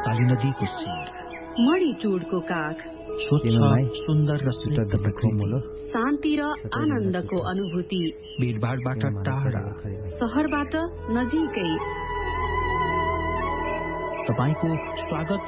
काली नदीको शिर, मणिचूडको काख, स्वच्छ, सुन्दर र शुद्ध प्रकृति, शान्ति र आनन्दको अनुभूति, भीडभाडबाट टाढा, शहरबाट नजिकै। तपाईको स्वागत